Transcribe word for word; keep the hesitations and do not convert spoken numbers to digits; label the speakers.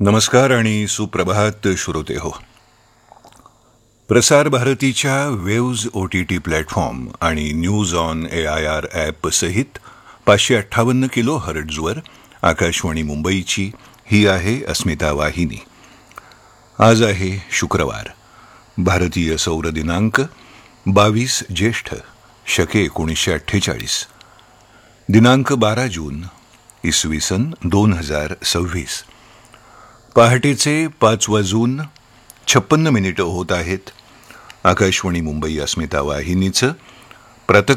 Speaker 1: नमस्कार आणि सुप्रभात श्रोते हो. प्रसार भारतीच्या waves O T T platform आणि news on A I R app सहित पाचशे अठ्ठावन्न किलो हर्ट्झवर आकाशवाणी मुंबईची ही आहे अस्मिता वाहिनी. आज आहे शुक्रवार, भारतीय सौर दिनांक बावीस ज्येष्ठ शके एकोणीसशे अठ्ठेचाळीस, दिनांक बारा जून इसवी सन दोन हजार सव्वीस. पहाटेचे पाच वाजून छप्पन्न मिनिटं होत आहेत. आकाशवाणी मुंबई अस्मिता वाहिनीचं